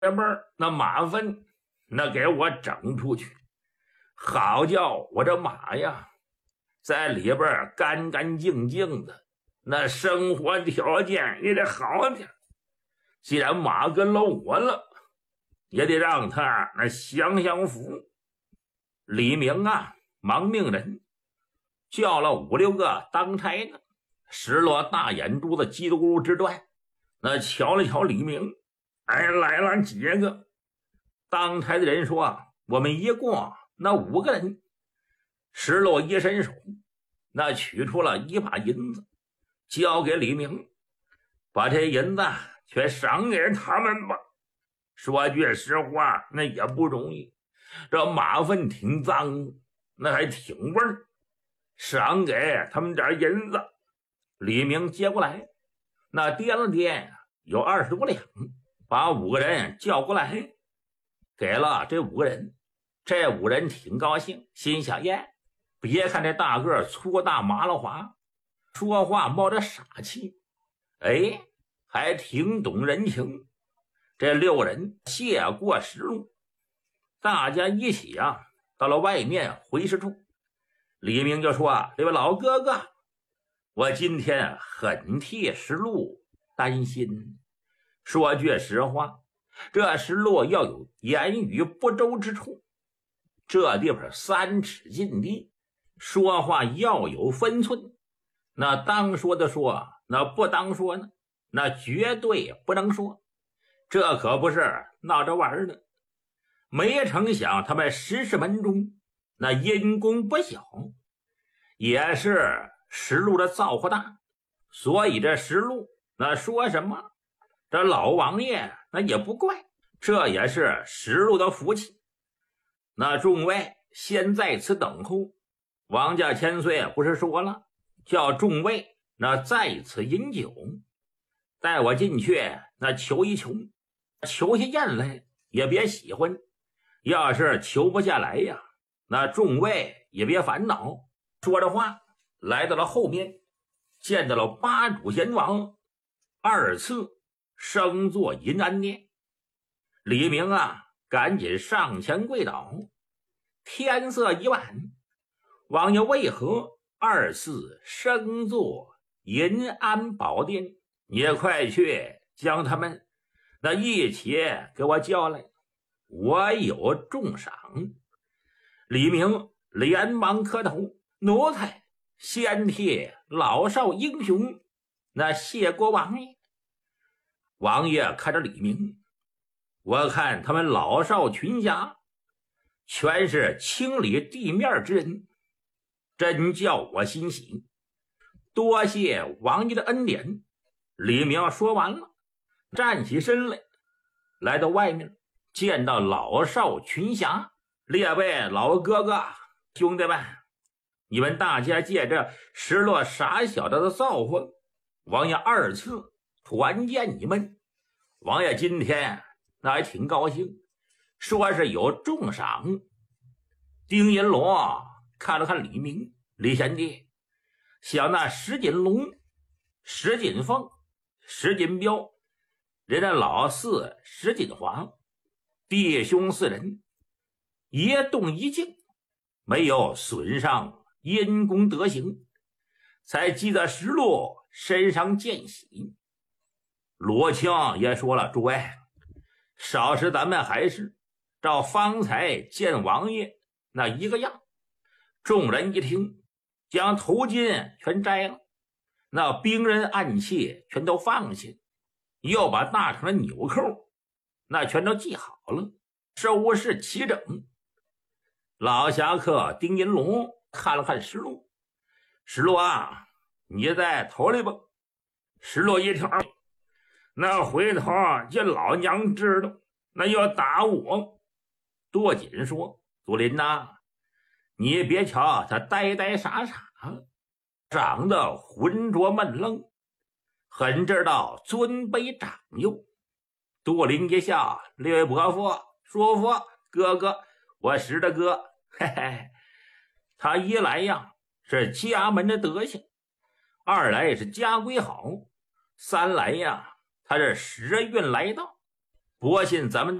这边那马粪那给我整出去，好叫我这马呀在里边干干净净的，那生活条件也得好点。既然马跟了我了，也得让他那享福。李明啊忙命人叫了5、6个当差的，石落大眼珠子叽里咕噜直转，那瞧了瞧李明，哎，来了几个。当差的人说，我们一共那5个人。石落一伸手，那取出了1把银子，交给李明，把这银子却赏给他们吧。说句实话，那也不容易，这马粪挺脏，那还挺味儿，赏给他们点银子。李明接过来，那掂了掂，有20多两，把5个人叫过来，给了这5个人。这5人挺高兴，心想耶，别看这大个粗大麻了滑，说话冒着傻气，哎，还挺懂人情。这6人谢过石路，大家一起啊到了外面回事处。李明就说，这位老哥哥，我今天很替石路担心。说句实话，这石路要有言语不周之处，这地方3尺禁地，说话要有分寸，那当说的说，那不当说呢，那绝对不能说。这可不是闹着玩的。没成想他们石室门中那阴功不小，也是石路的造化大，所以这石路那说什么，这老王爷那也不怪，这也是石路的福气。那众位先在此等候，王家千岁不是说了，叫众位那在此饮酒，带我进去那求一求，求下宴来也别喜欢，要是求不下来呀，那众位也别烦恼。说着话来到了后面，见到了八主贤王2次升坐银安殿。李明啊赶紧上前跪倒，天色已晚，王爷为何2次升坐银安宝殿？也快去将他们那一起给我叫来，我有重赏。李明连忙磕头，奴才先替老少英雄那谢过王爷。王爷看着李明，我看他们老少群侠全是清理地面之人，真叫我欣喜，多谢王爷的恩典。李明说完了，站起身来，来到外面，见到老少群侠，列位老哥哥兄弟们，你们大家借着失落傻小子的造化，王爷2次团见你们。王爷今天那还挺高兴，说是有重赏。丁银龙看了看李明，李贤弟，想那石锦龙、石锦凤、石锦彪，人家老四石锦华，弟兄4人一动一静，没有损伤阴功德行，才积在石路身上见喜。罗青也说了，诸位，少时咱们还是照方才见王爷那一个样。众人一听，将头巾全摘了，那兵刃暗器全都放下，又把大肠的纽扣那全都系好了，收拾齐整。老侠客丁银龙看了看石路，石路啊，你在头里吧。石路一听，那回头这老娘知道，那要打我。多锦说，祖林呐，你别瞧他呆呆傻傻，长得浑浊闷愣，很知道尊卑长幼。杜林一笑，列位伯父、叔父、哥哥，我石大哥，嘿嘿，他一来呀是家门的德行，二来是家规好，三来呀他是时运来到。 不信咱们